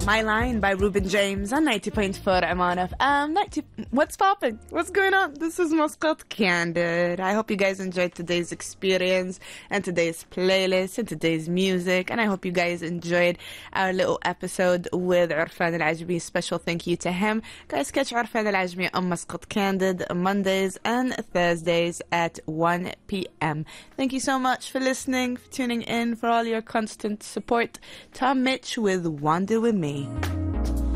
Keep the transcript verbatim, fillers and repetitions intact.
My Line by Ruben James on ninety point four Oman F M. ninety What's popping? What's going on? This is Muscat Candid. I hope you guys enjoyed today's experience and today's playlist and today's music. And I hope you guys enjoyed our little episode with Arfan Al-Ajmi. Special thank you to him. Guys, catch Arfan Al-Ajmi on Muscat Candid Mondays and Thursdays at one p.m. Thank you so much for listening, for tuning in, for all your constant support. Tom Mitch with Wander With Me.